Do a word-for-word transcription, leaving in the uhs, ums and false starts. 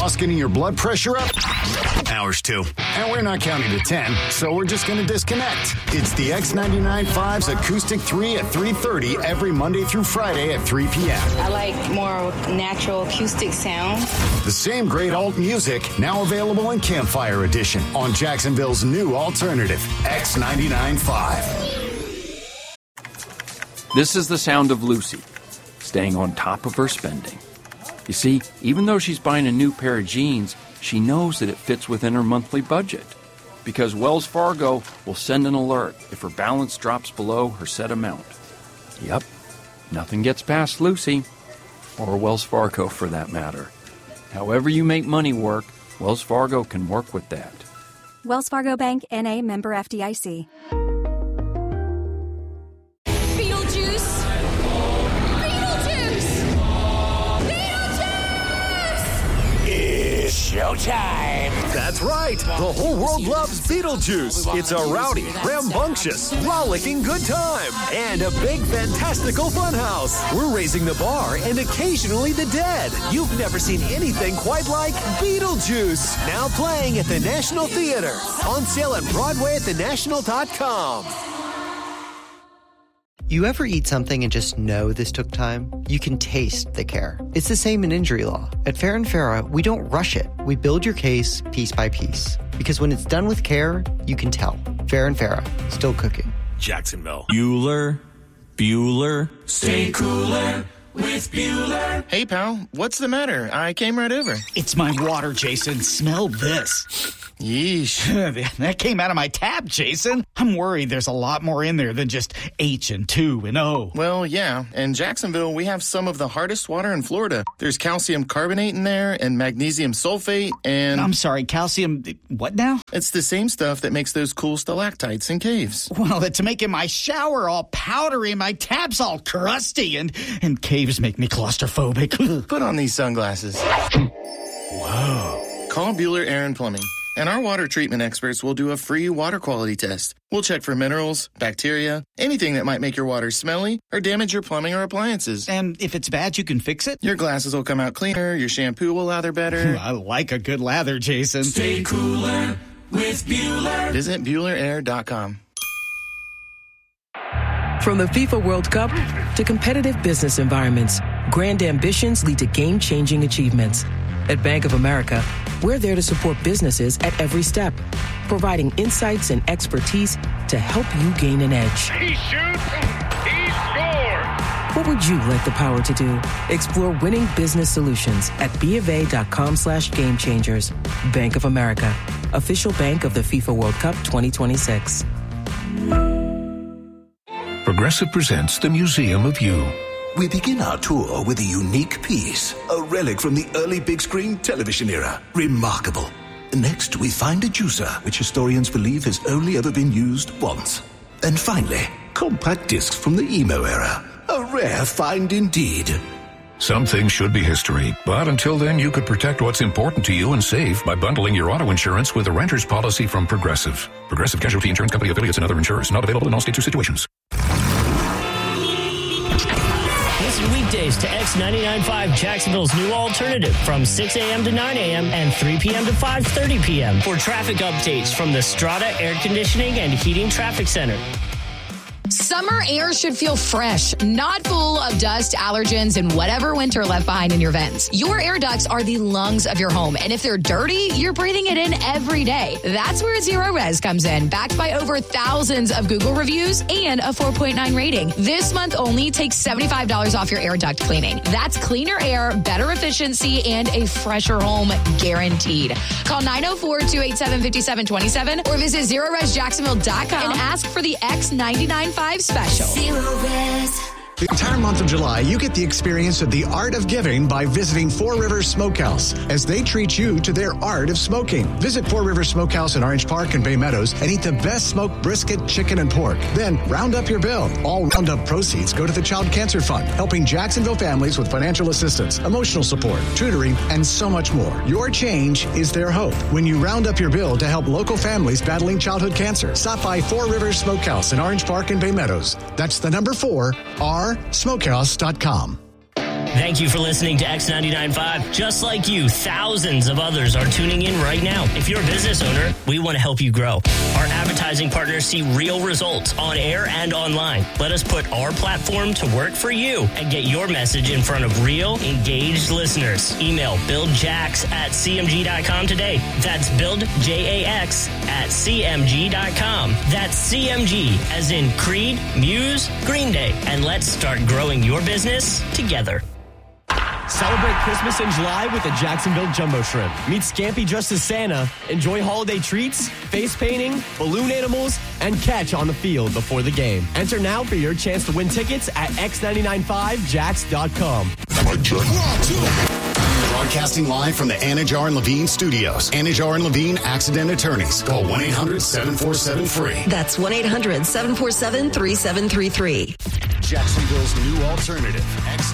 boss getting your blood pressure up? Ours too. And we're not counting to ten, so we're just going to disconnect. It's the X ninety-nine point five's Acoustic three at three thirty every Monday through Friday at three p.m. I like more natural acoustic sound. The same great alt music, now available in Campfire Edition on Jacksonville's new alternative, X ninety-nine point five. This is the sound of Lucy, staying on top of her spending. You see, even though she's buying a new pair of jeans, she knows that it fits within her monthly budget. Because Wells Fargo will send an alert if her balance drops below her set amount. Yep, nothing gets past Lucy, or Wells Fargo for that matter. However you make money work, Wells Fargo can work with that. Wells Fargo Bank, N A, member F D I C. Showtime! That's right. The whole world loves Beetlejuice. It's a rowdy, rambunctious, rollicking good time. And a big, fantastical funhouse. We're raising the bar and occasionally the dead. You've never seen anything quite like Beetlejuice. Now playing at the National Theater. On sale at Broadway at the national dot com. You ever eat something and just know this took time? You can taste the care. It's the same in injury law. At Fair and Farah, we don't rush it. We build your case piece by piece. Because when it's done with care, you can tell. Fair and Farah, still cooking. Jacksonville. Bueller, Bueller, stay cooler with Bueller. Hey, pal, what's the matter? I came right over. It's my water, Jason. Smell this. Yeesh. That came out of my tap, Jason. I'm worried there's a lot more in there than just H and two and O. Well, yeah. In Jacksonville, we have some of the hardest water in Florida. There's calcium carbonate in there and magnesium sulfate and... I'm sorry, calcium... what now? It's the same stuff that makes those cool stalactites in caves. Well, it's making my shower all powdery and my taps all crusty, and, and caves make me claustrophobic. Put on these sunglasses. Whoa. Call Bueller Air and Plumbing. And our water treatment experts will do a free water quality test. We'll check for minerals, bacteria, anything that might make your water smelly or damage your plumbing or appliances. And if it's bad, you can fix it? Your glasses will come out cleaner, your shampoo will lather better. I like a good lather, Jason. Stay cooler with Bueller. Visit Bueller Air dot com. From the FIFA World Cup to competitive business environments, grand ambitions lead to game-changing achievements. At Bank of America, we're there to support businesses at every step, providing insights and expertise to help you gain an edge. He shoots, he scores! What would you like the power to do? Explore winning business solutions at BofA.com slash game changers. Bank of America, official bank of the FIFA World Cup twenty twenty-six. Progressive presents the Museum of You. We begin our tour with a unique piece, a relic from the early big screen television era. Remarkable. Next, we find a juicer, which historians believe has only ever been used once. And finally, compact discs from the emo era. A rare find indeed. Some things should be history, but until then, you could protect what's important to you and save by bundling your auto insurance with a renter's policy from Progressive. Progressive Casualty Insurance Company affiliates and other insurers. Not available in all states or situations. Listen weekdays to X ninety-nine point five, Jacksonville's new alternative from six a.m. to nine a.m. and three p.m. to five thirty p.m. for traffic updates from the Strata Air Conditioning and Heating Traffic Center. Summer air should feel fresh, not full of dust, allergens, and whatever winter left behind in your vents. Your air ducts are the lungs of your home, and if they're dirty, you're breathing it in every day. That's where Zero Res comes in, backed by over thousands of Google reviews and a four point nine rating. This month only, take seventy-five dollars off your air duct cleaning. That's cleaner air, better efficiency, and a fresher home guaranteed. Call nine oh four, two eight seven, five seven two seven or visit zero res jacksonville dot com and ask for the X ninety-nine point five special. Zero Res. The entire month of July, you get the experience of the art of giving by visiting Four Rivers Smokehouse as they treat you to their art of smoking. Visit Four Rivers Smokehouse in Orange Park and Bay Meadows and eat the best smoked brisket, chicken, and pork. Then round up your bill. All round-up proceeds go to the Child Cancer Fund, helping Jacksonville families with financial assistance, emotional support, tutoring, and so much more. Your change is their hope. When you round up your bill to help local families battling childhood cancer, stop by Four Rivers Smokehouse in Orange Park and Bay Meadows. That's the number four, R smokehouse dot com. Thank you for listening to X ninety-nine point five. Just like you, thousands of others are tuning in right now. If you're a business owner, we want to help you grow. Our advertising partners see real results on air and online. Let us put our platform to work for you and get your message in front of real, engaged listeners. Email buildjax at c m g dot com today. That's buildjax at c m g dot com. That's C M G, as in Creed, Muse, Green Day. And let's start growing your business together. Celebrate Christmas in July with the Jacksonville Jumbo Shrimp. Meet Scampy dressed as Santa, enjoy holiday treats, face painting, balloon animals, and catch on the field before the game. Enter now for your chance to win tickets at x nine nine five jax dot com. Broadcasting live from the Anajar and Levine studios. Anajar and Levine Accident Attorneys. Call one eight hundred seven four seven free. That's one eight hundred seven four seven three seven three three. Jacksonville's new alternative. X